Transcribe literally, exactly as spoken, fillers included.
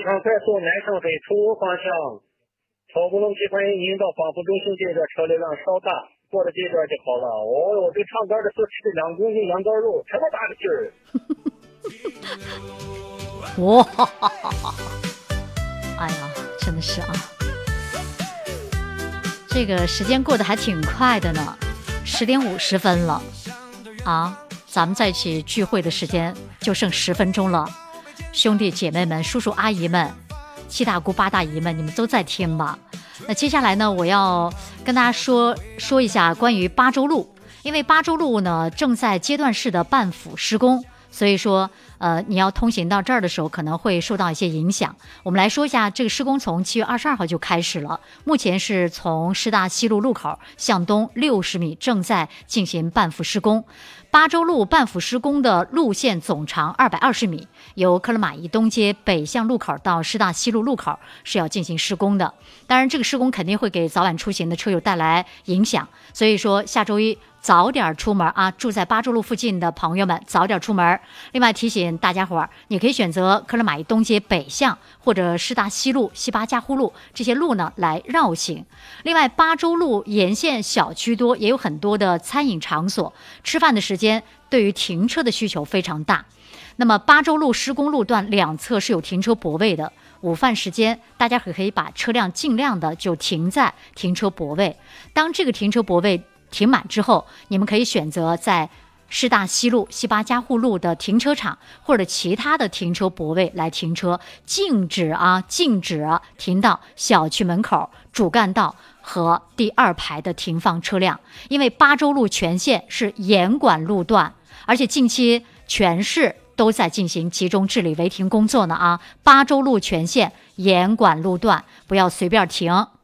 常快速南向北出入方向，草不隆集欢迎您到广福中心这段车流量稍大，过了这段就好了。哦哟，这唱歌的时候吃的两公斤羊羔肉，这么大个劲儿！ 哇，哎呀，真的是啊，这个时间过得还挺快的呢，十点五十分了啊，咱们在一起聚会的时间就剩十分钟了。兄弟姐妹们、叔叔阿姨们、七大姑八大姨们，你们都在听吧？那接下来呢，我要跟大家说说一下关于巴州路，因为巴州路呢正在阶段式的办府施工。所以说，呃，你要通行到这儿的时候，可能会受到一些影响。我们来说一下，这个施工从七月二十二号就开始了，目前是从师大西路路口向东六十米，正在进行办府施工。巴州路办府施工的路线总长二百二十米，由科勒马伊东街北向路口到师大西路路口是要进行施工的。当然，这个施工肯定会给早晚出行的车友带来影响，所以说下周一早点出门啊！住在巴州路附近的朋友们早点出门。另外提醒大家伙儿，你可以选择科勒马伊东街北向或者师大西路、西八加户路这些路呢来绕行。另外，巴州路沿线小区多，也有很多的餐饮场所，吃饭的时间对于停车的需求非常大。那么巴州路施工路段两侧是有停车泊位的，午饭时间大家可以把车辆尽量的就停在停车泊位。当这个停车泊位停满之后，你们可以选择在师大西路、西八加户路的停车场或者其他的停车泊位来停车，禁止啊，禁止啊停到小区门口、主干道和第二排的停放车辆。因为巴州路全线是严管路段，而且近期全市都在进行集中治理违停工作呢啊！巴州路全线严管路段，不要随便停。